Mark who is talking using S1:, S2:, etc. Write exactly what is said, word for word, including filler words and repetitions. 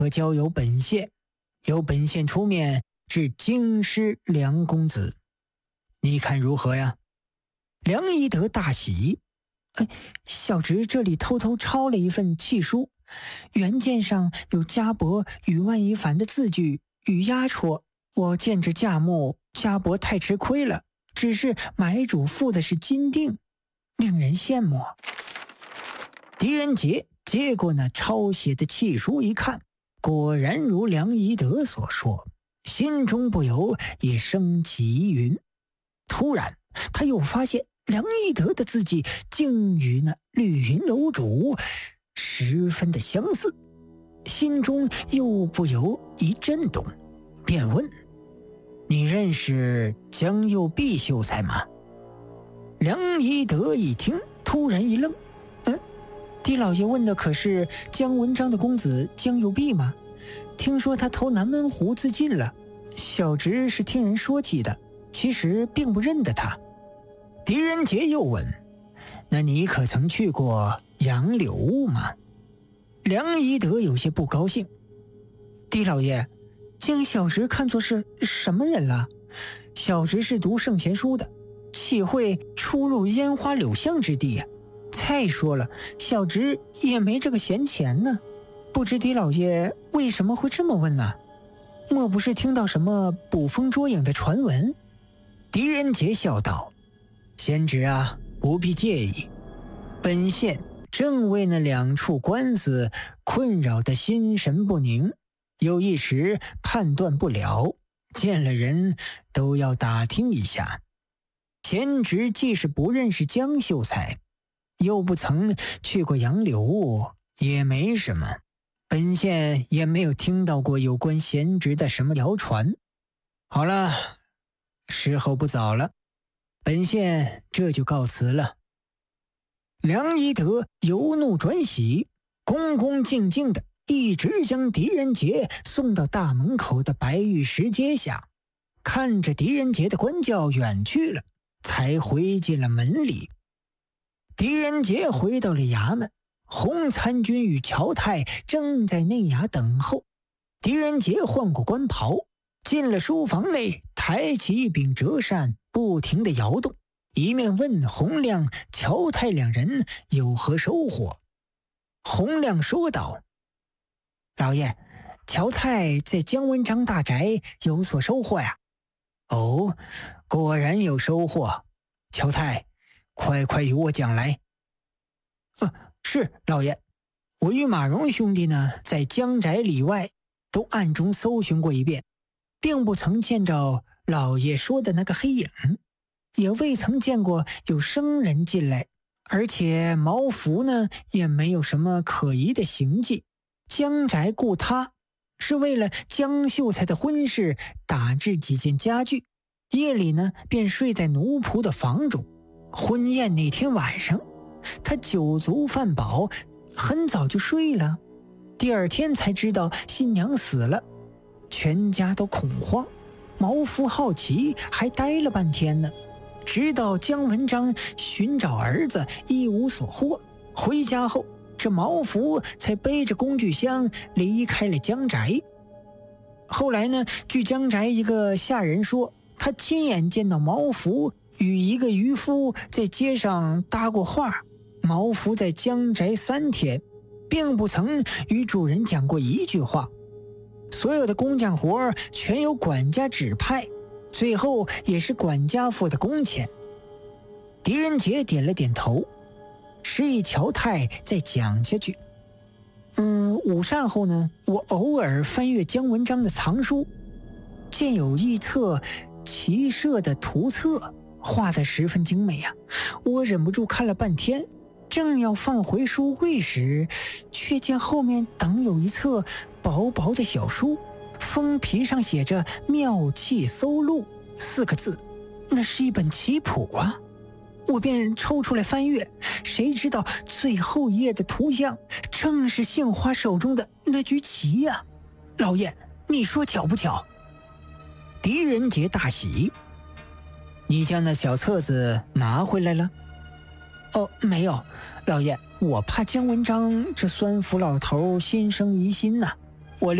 S1: 可交由本县，由本县出面致京师梁公子，你看如何呀？”梁一德大喜，哎，小侄这里偷偷抄了一份契书，原件上有家伯与万一凡的字据与押戳，我见着价目，家伯太吃亏了，只是买主付的是金锭，令人羡慕。狄仁杰接过那抄写的契书一看，果然如梁一德所说，心中不由也升起疑云。突然他又发现梁一德的字迹竟与那绿云楼主十分的相似，心中又不由一震动，便问：“你认识江右弼秀才吗？”梁一德一听，突然一愣：“嗯，狄老爷问的可是姜文章的公子江右弼吗？听说他投南门湖自尽了，小侄是听人说起的，其实并不认得他。”狄仁杰又问：“那你可曾去过杨柳屋吗？”梁一德有些不高兴：“狄老爷，将小侄看作是什么人了？小侄是读圣贤书的，岂会出入烟花柳巷之地呀？再说了，小侄也没这个闲钱呢。不知狄老爷为什么会这么问呢？莫不是听到什么捕风捉影的传闻？”狄仁杰笑道：“贤侄啊，不必介意，本县正为那两处官司困扰得心神不宁，有一时判断不了，见了人都要打听一下。贤侄既是不认识江秀才，又不曾去过杨柳屋，也没什么，本县也没有听到过有关贤侄的什么谣传。好了，时候不早了，本县这就告辞了。”梁一德由怒转喜，恭恭敬敬的一直将狄仁杰送到大门口的白玉石阶下，看着狄仁杰的官轿远去了，才回进了门里。狄仁杰回到了衙门，洪参军与乔泰正在内衙等候。狄仁杰换过官袍，进了书房内，抬起一柄折扇，不停地摇动，一面问洪亮、乔泰两人有何收获。洪亮说道：“老爷，乔泰在姜文章大宅有所收获呀。”“哦，果然有收获。乔泰，快快与我讲来。”“呃，是老爷，我与马荣兄弟呢，在姜宅里外都暗中搜寻过一遍，并不曾见着老爷说的那个黑影，也未曾见过有生人进来，而且茅府呢也没有什么可疑的行迹。姜宅雇他是为了江秀才的婚事打制几件家具，夜里呢便睡在奴仆的房中。婚宴那天晚上，他酒足饭饱，很早就睡了。第二天才知道新娘死了，全家都恐慌。毛夫好奇，还待了半天呢。直到姜文章寻找儿子一无所获，回家后，这毛夫才背着工具箱离开了姜宅。后来呢，据姜宅一个下人说，他亲眼见到毛夫与一个渔夫在街上搭过话。毛夫在姜宅三天，并不曾与主人讲过一句话。所有的工匠活全由管家指派，最后也是管家付的工钱。狄仁杰点了点头，示意乔泰再讲下去。嗯，午膳后呢，我偶尔翻阅姜文章的藏书，见有一册骑射的图册，画得十分精美啊，我忍不住看了半天。正要放回书柜时，却见后面等有一册薄薄的小书，封皮上写着“妙器搜录”四个字，那是一本棋谱啊！我便抽出来翻阅，谁知道最后一页的图像正是杏花手中的那局棋呀、啊！老爷，你说巧不巧？狄仁杰大喜：“你将那小册子拿回来了？”“哦，没有，老爷，我怕姜文章这酸腐老头心生疑心呐、啊，